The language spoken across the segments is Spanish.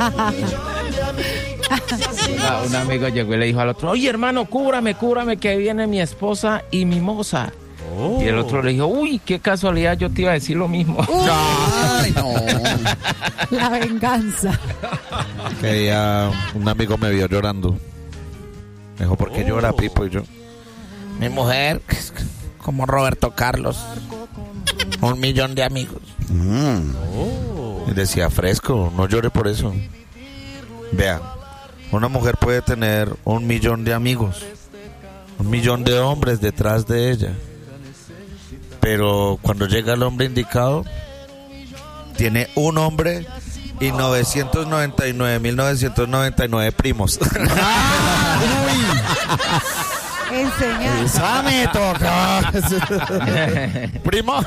Un amigo llegó y le dijo al otro: oye, hermano, cúbrame, que viene mi esposa y mi moza. Y el otro le dijo: uy, qué casualidad, yo te iba a decir lo mismo. Ay, no. La venganza. Que día un amigo me vio llorando. Me dijo: ¿por qué llora, Pipo? Y yo: mi mujer, como Roberto Carlos, 1 millón de amigos. Y decía: fresco, no llore por eso. Vea, una mujer puede tener 1 millón de amigos, 1 millón de hombres detrás de ella, pero cuando llega el hombre indicado, tiene un hombre y 999.999 primos. Enseña. ¡Esa me toca! ¡Primos!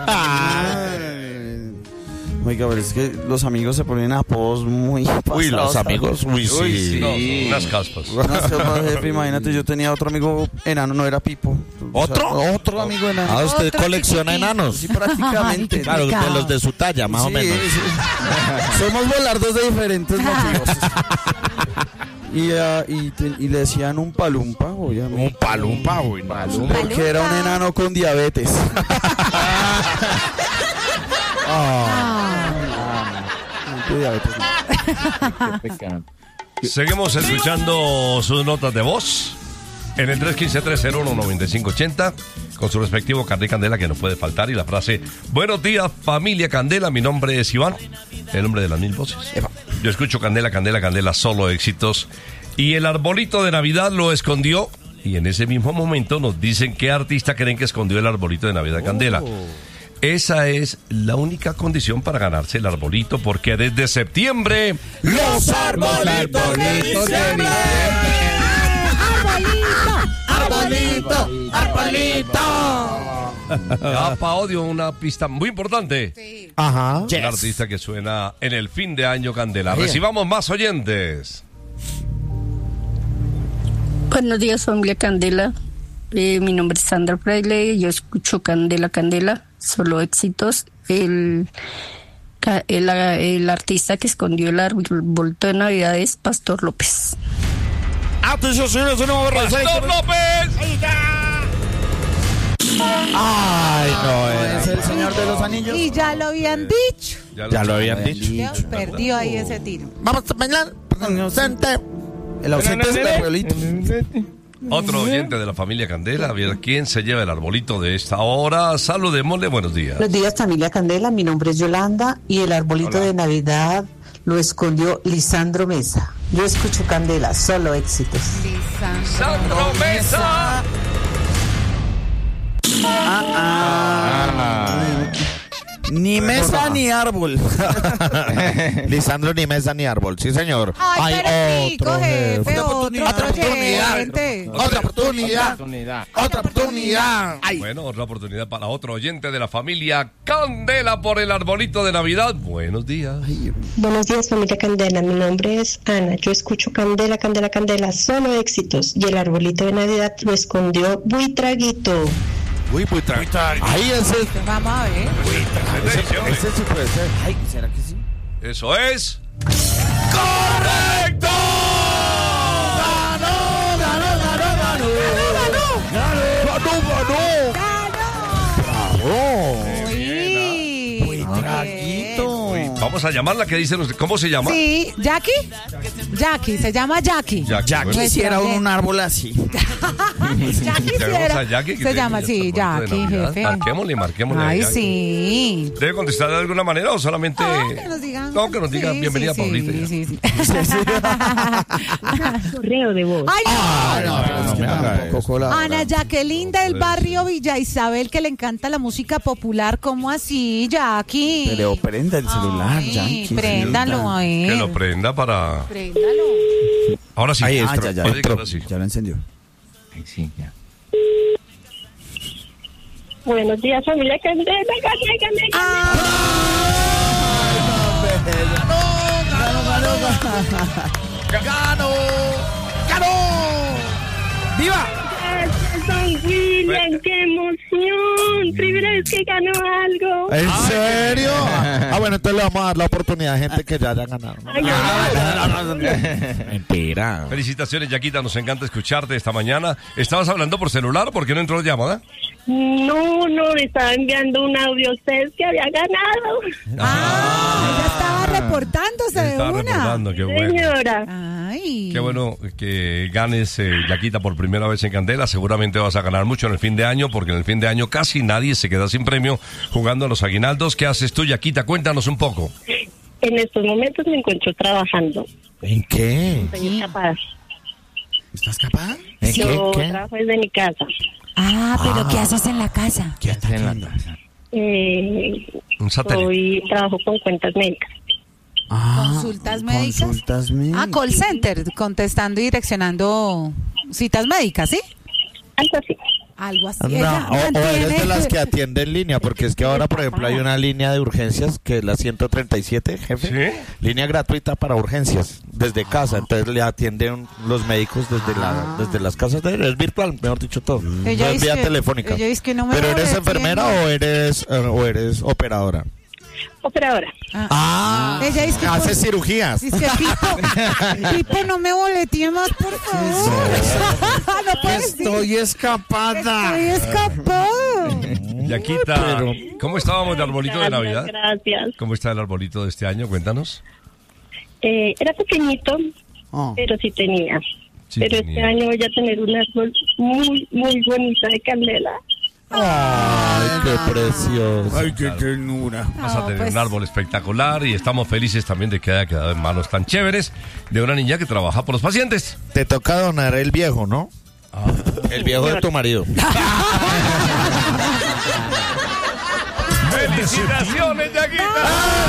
Oiga, pero es que los amigos se ponen apodos muy pasados. Uy, los amigos, uy, sí. No, unas caspas. Jefe, imagínate, yo tenía otro amigo enano, no era Pipo. ¿Otro? O sea, otro amigo enano. Ah, usted Otro colecciona chiquitín. enanos. Sí, prácticamente. Claro, de los de su talla, más o Sí, menos. sí. Somos volardos de diferentes motivos. Y le decían un palumpa, obviamente. Un palumpa, uy, no. Porque era un enano con diabetes. Diabetes. Qué pecado. Seguimos escuchando sus notas de voz en el 315-301-9580 con su respectivo carnet Candela, que no puede faltar, y la frase: buenos días, familia Candela, mi nombre es Iván, el hombre de las 1000 voces. Yo escucho Candela, Candela, Candela, solo éxitos. Y el arbolito de Navidad lo escondió, y en ese mismo momento nos dicen qué artista creen que escondió el arbolito de Navidad Candela. Esa es la única condición para ganarse el arbolito, porque desde septiembre ¡los arbolitos de diciembre! ¡Arbolito! ya Pao dio una pista muy importante. Sí. Ajá. Un artista que suena en el fin de año Candela. Recibamos más oyentes. Buenos días, familia Candela. Mi nombre es Sandra Fraile. Yo escucho Candela, Candela, solo éxitos. El artista que escondió el arbolito de Navidad es Pastor López. ¡Atención, señores! ¡Pastor López! ¡Ay, no! Es el señor de los anillos. Y ya lo habían dicho. Ya lo habían dicho. Dios, perdió ahí ese tiro. Vamos a bailar. Inocente. El ausente es el abuelito. Otro oyente de la familia Candela, a ver quién se lleva el arbolito de esta hora. Saludémosle, buenos días. Buenos días, familia Candela. Mi nombre es Yolanda y el arbolito de Navidad lo escondió Lisandro Mesa. Yo escucho Candela, solo éxitos. ¡Sandro Mesa! Ni mesa ni árbol. Lisandro, ni mesa ni árbol. Sí, señor. Ay, pero chico, jefe, Otra oportunidad. oyente. Otra oportunidad. Otra oportunidad. Bueno, otra oportunidad para otro oyente de la familia Candela por el arbolito de Navidad. Buenos días. Buenos días, familia Candela. Mi nombre es Ana. Yo escucho Candela, Candela, Candela, solo éxitos. Y el arbolito de Navidad lo escondió Buitraguito. Uy, Buitraguito. Ahí es el... Vamos a ver. Ese sí puede ser. Ay, ¿será que sí? Eso es... ¡correcto! Vamos a llamarla, ¿qué dicen ustedes? ¿Cómo se llama? Sí, ¿Jackie? Jackie, se llama Jackie. Ya Bueno, quisiera un árbol así. Ya llamemos quisiera. a Jackie, que Se tiene llama, ya sí, el arbolito de Jackie, Navidad. jefe. Marquémosle. Ay, a Jackie. sí. ¿Debe contestar de alguna manera o solamente...? Que nos digan. No, que nos diga Sí, bienvenida, sí, Paulita. sí, ya. sí. Correo de voz. Ay, no. Es que tampoco colabora. Ana Jacqueline del barrio Villa Isabel, que le encanta la música popular. ¿Cómo así, Jackie? Pero prenda el celular, Ay, Yankee. préndalo, a ver. Que lo prenda para... Préndalo. Ahora sí. Ahí Ah, entró. ya Puede que entró. ahora sí. Ya lo encendió. Ay, sí, ya. Buenos días, familia Candela, Candela, Candela. ¡Ganó! ¡Ganó! ¡Viva! Gracias, don William, qué emoción. Primera vez que gano algo. ¿En serio? Bueno, entonces le vamos a dar la oportunidad a gente que ya haya ganado. Mentira. Felicitaciones, Yaquita, nos encanta escucharte esta mañana. ¿Estabas hablando por celular o por qué no entró la llamada? No, me estaba enviando un audio a ustedes que había ganado. Ella estaba reportándose de Estaba una. recordando, qué bueno. Señora. Ay. Qué bueno que ganes, Yaquita, por primera vez en Candela. Seguramente vas a ganar mucho en el fin de año, porque en el fin de año casi nadie se queda sin premio jugando a los aguinaldos. ¿Qué haces tú, Yaquita? Cuéntanos un poco. En estos momentos me encuentro trabajando. ¿En qué? Estoy escapada. ¿Estás capaz? ¿En Yo qué? trabajo desde mi casa. Pero ¿qué haces en la casa? ¿Qué haces en la casa? Un satélite. Trabajo con cuentas médicas. ¿Consultas médicas? Consultas médicas. Call center, contestando y direccionando citas médicas, ¿sí? Algo así. Algo así. No, Ella o eres mantiene- de las que atiende en línea, porque es que ahora, por ejemplo, hay una línea de urgencias que es la 137, jefe. ¿Sí? Línea gratuita para urgencias, desde casa. Entonces le atienden los médicos desde las casas. Es virtual, mejor dicho, todo. Ella No es dice vía que- telefónica. ella dice que no me ¿Pero eres atiende. enfermera o eres operadora? Operadora. Ella dice que hace cirugías. Dice Pipo, no me boletee más, por favor. No puedes decir. Estoy escapada. Estoy escapada. Yaquita, ¿cómo estábamos de arbolito de Navidad? Gracias. ¿Cómo está el arbolito de este año? Cuéntanos. Era pequeñito, Oh. pero sí tenía. Sí pero tenía. este año voy a tener un árbol muy, muy bonito de candela. Ay, qué precioso. Ay, qué ternura. Vas a tener pues- un árbol espectacular y estamos felices también de que haya quedado en manos tan chéveres de una niña que trabaja por los pacientes. Te toca donar el viejo, ¿no? El viejo de tu marido. ¡Felicitaciones, Yaquita!